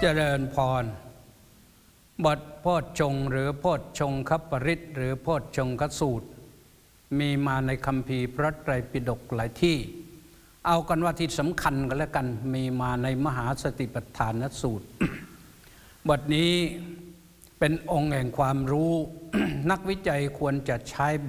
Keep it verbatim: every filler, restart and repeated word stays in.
เจริญพรบทโพชฌงค์หรือโพชฌงคปริตหรือโพชฌงคสูตรมีมาในคัมภีร์พระไตรปิฎกหลายที่เอากันว่าที่สำคัญกันแล้วกันมีมาในมหาสติปัฏฐานสูตร บทนี้เป็นองค์แห่งความรู้ นักวิจัยควรจะใช้